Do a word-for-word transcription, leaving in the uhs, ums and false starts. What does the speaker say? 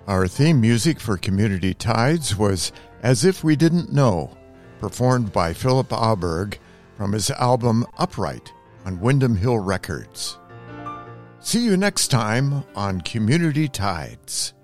Our theme music for Community Tides was As If We Didn't Know, performed by Philip Auberg from his album Upright on Windham Hill Records. See you next time on Community Tides.